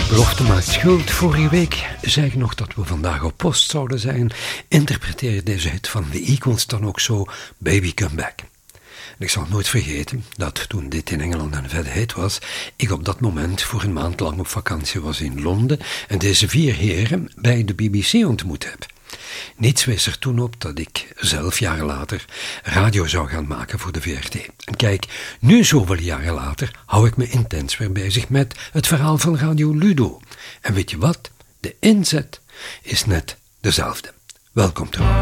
Belofte maakt schuld. Vorige week zei ik nog dat we vandaag op post zouden zijn. Interpreteer deze hit van The Eagles dan ook zo, Baby Come Back. En ik zal nooit vergeten dat toen dit in Engeland een vette hit was, ik op dat moment voor een maand lang op vakantie was in Londen en deze 4 heren bij de BBC ontmoet heb. Niets wees er toen op dat ik zelf jaren later radio zou gaan maken voor de VRT. En kijk, nu zoveel jaren later hou ik me intens weer bezig met het verhaal van Radio Ludo. En weet je wat? De inzet is net dezelfde. Welkom terug.